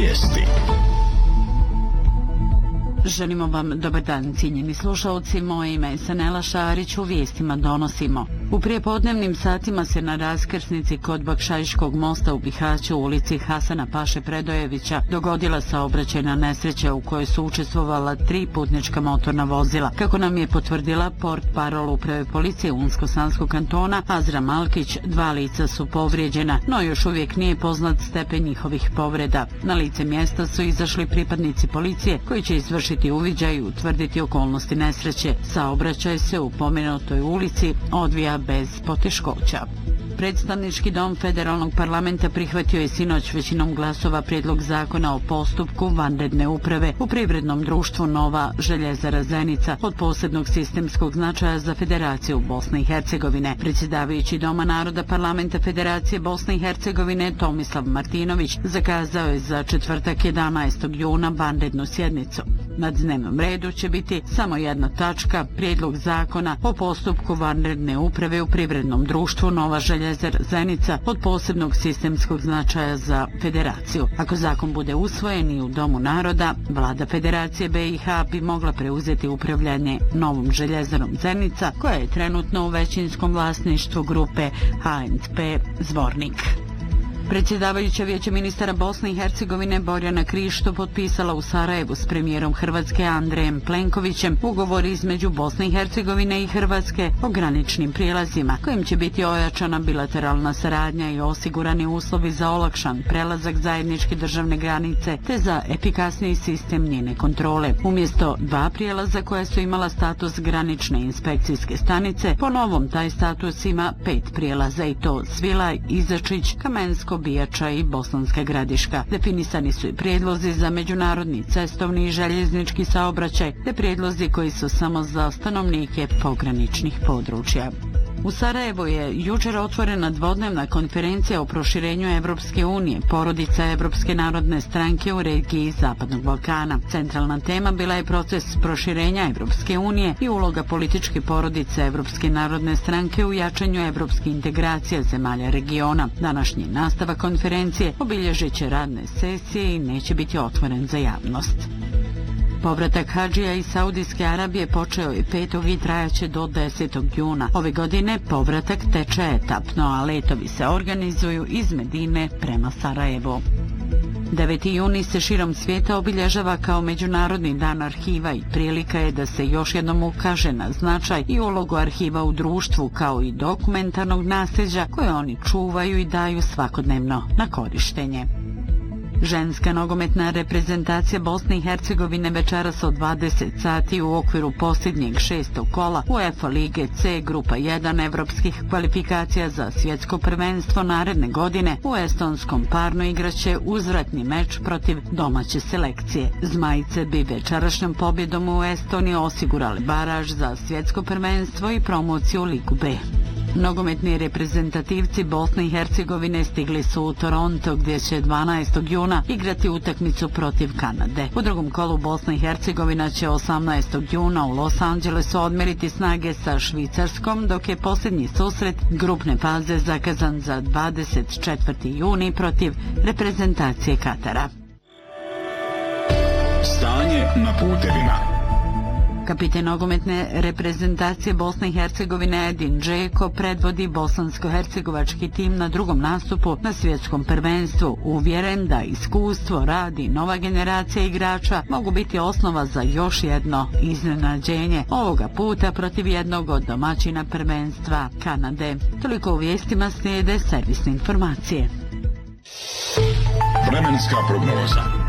Vijesti. Želimo vam dobar dan, cijenjeni slušalci. Moje ime je Sanela Šarić, u vijestima donosimo. U prijepodnevnim satima se na raskrsnici kod Bakšajškog mosta u Bihaću, u ulici Hasana Paše Predojevića, dogodila saobraćajna nesreća u kojoj su učestvovala 3 putnička motorna vozila. Kako nam je potvrdila portparol uprave policije Unsko-Sanskog kantona Azra Malkić, 2 lica su povrijeđena, no još uvijek nije poznat stepen njihovih povreda. Na lice mjesta su izašli pripadnici policije koji će izvršiti uviđaj i utvrditi okolnosti nesreće. Saobraćaj se u pomenutoj ulici odvija bez poteškoća. Predstavnički dom Federalnog parlamenta prihvatio je sinoć većinom glasova prijedlog zakona o postupku vanredne uprave u privrednom društvu Nova željezara Zenica od posebnog sistemskog značaja za Federaciju Bosne i Hercegovine. Predsjedavajući Doma naroda Parlamenta Federacije Bosne i Hercegovine Tomislav Martinović zakazao je za četvrtak 11. juna vanrednu sjednicu. Na dnevnom redu će biti samo jedna tačka, prijedlog zakona o postupku vanredne uprave u privrednom društvu Nova željezara Zenica od posebnog sistemskog značaja za Federaciju. Ako zakon bude usvojen i u Domu naroda, vlada Federacije BiH bi mogla preuzeti upravljanje Novom željezarom Zenica, koja je trenutno u većinskom vlasništvu grupe HNP Zvornik. Predsjedavajuća Vijeća ministara Bosne i Hercegovine Borjana Krišto potpisala u Sarajevu s premijerom Hrvatske Andrejem Plenkovićem ugovor između Bosne i Hercegovine i Hrvatske o graničnim prijelazima, kojim će biti ojačana bilateralna saradnja i osigurani uslovi za olakšan prelazak zajedničke državne granice te za efikasniji sistem njene kontrole. Umjesto 2 prijelaza koja su imala status granične inspekcijske stanice, po novom taj status ima 5 prijelaza i to Svilaj, Izačić, Kamensko, Bijača i Bosanska Gradiška. Definisani su i prijedlozi za međunarodni cestovni i željeznički saobraćaj, te prijedlozi koji su samo za stanovnike pograničnih područja. U Sarajevu je jučer otvorena dvodnevna konferencija o proširenju Evropske unije, porodica Evropske narodne stranke u regiji Zapadnog Balkana. Centralna tema bila je proces proširenja Evropske unije i uloga političke porodice Evropske narodne stranke u jačanju evropske integracije zemalja regiona. Današnji nastavak konferencije obilježit će radne sesije i neće biti otvoren za javnost. Povratak hadžija iz Saudijske Arabije počeo je 5. i trajaće do 10. juna. Ove godine povratak teče etapno, a letovi se organizuju iz Medine prema Sarajevu. 9. juni se širom svijeta obilježava kao Međunarodni dan arhiva i prilika je da se još jednom ukaže na značaj i ulogu arhiva u društvu kao i dokumentarnog nasljeđa koje oni čuvaju i daju svakodnevno na korištenje. Ženska nogometna reprezentacija Bosne i Hercegovine večeras od 20 sati u okviru posljednjeg 6. kola UEFA Lige C grupa 1 evropskih kvalifikacija za svjetsko prvenstvo naredne godine u estonskom Parnu igraće uzvratni meč protiv domaće selekcije. Zmajice bi večerašnjom pobjedom u Estoniji osigurali baraž za svjetsko prvenstvo i promociju u Ligu B. Nogometni reprezentativci Bosne i Hercegovine stigli su u Toronto gdje će 12. juna igrati utakmicu protiv Kanade. U drugom kolu Bosna i Hercegovina će 18. juna u Los Angelesu odmeriti snage sa Švicarskom, dok je posljednji susret grupne faze zakazan za 24. juni protiv reprezentacije Katara. Stanje na putevima. Kapiten nogometne reprezentacije Bosne i Hercegovine Edin Džeko predvodi bosansko-hercegovački tim na drugom nastupu na svjetskom prvenstvu, uvjeren da iskustvo, rad i nova generacija igrača mogu biti osnova za još jedno iznenađenje, ovoga puta protiv jednog od domaćina prvenstva Kanade. Toliko u vijestima, slijede servisne informacije. Vremenska prognoza.